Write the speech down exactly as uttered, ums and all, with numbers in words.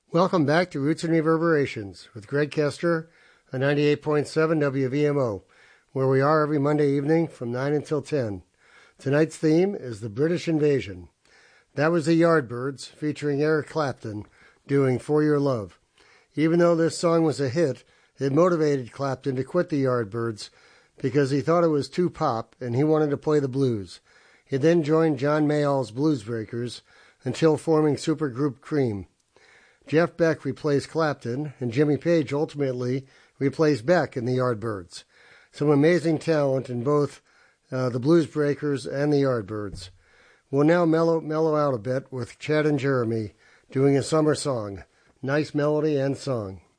Welcome back to Roots and Reverberations with Greg Kester on ninety-eight point seven W V M O, where we are every Monday evening from nine until ten. Tonight's theme is the British Invasion. That was the Yardbirds featuring Eric Clapton doing For Your Love. Even though this song was a hit, it motivated Clapton to quit the Yardbirds because he thought it was too pop and he wanted to play the blues. He then joined John Mayall's Blues Breakers until forming supergroup Cream. Jeff Beck replaced Clapton, and Jimmy Page ultimately replaced Beck in the Yardbirds. Some amazing talent in both uh, the Blues Breakers and the Yardbirds. We'll now mellow, mellow out a bit with Chad and Jeremy doing a summer song. Nice melody and song.